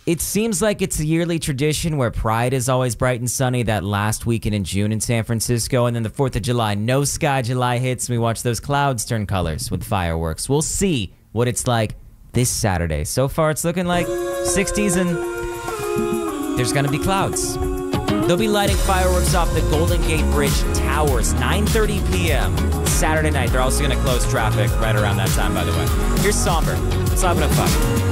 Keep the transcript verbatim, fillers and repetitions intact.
It seems like it's a yearly tradition where Pride is always bright and sunny that last weekend in June in San Francisco, and then the fourth of July, no sky July hits, and we watch those clouds turn colors with fireworks. We'll see what it's like this Saturday. So far, it's looking like sixties, and there's going to be clouds. They'll be lighting fireworks off the Golden Gate Bridge towers, nine thirty p.m. Saturday night. They're also going to close traffic right around that time, by the way. Here's Somber. It's not going to fuck.